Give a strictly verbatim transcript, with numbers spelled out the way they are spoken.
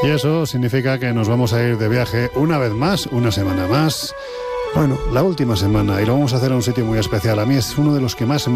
Y eso significa que nos vamos a ir de viaje una vez más, una semana más. Bueno, la última semana, y lo vamos a hacer en un sitio muy especial. A mí es uno de los que más